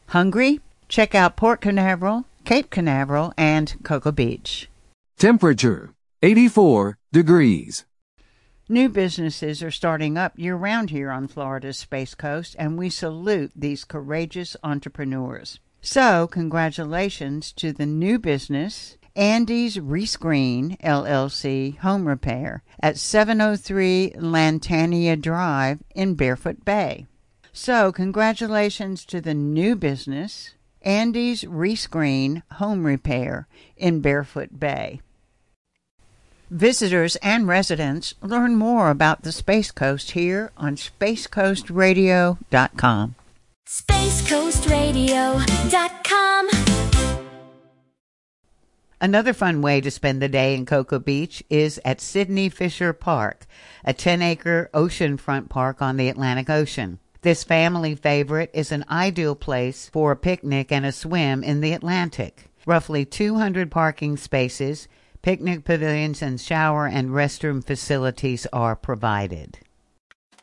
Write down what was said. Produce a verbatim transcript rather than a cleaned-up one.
Hungry? Check out Port Canaveral, Cape Canaveral, and Cocoa Beach. Temperature, eighty-four degrees. New businesses are starting up year-round here on Florida's Space Coast, and we salute these courageous entrepreneurs. So, congratulations to the new business, Andy's Rescreen, L L C, Home Repair, at seven oh three Lantania Drive in Barefoot Bay. So, congratulations to the new business, Andy's Rescreen Home Repair in Barefoot Bay. Visitors and residents learn more about the Space Coast here on space coast radio dot com. space coast radio dot com. Another fun way to spend the day in Cocoa Beach is at Sidney Fisher Park, a ten-acre oceanfront park on the Atlantic Ocean. This family favorite is an ideal place for a picnic and a swim in the Atlantic. Roughly two hundred parking spaces, picnic pavilions, and shower and restroom facilities are provided.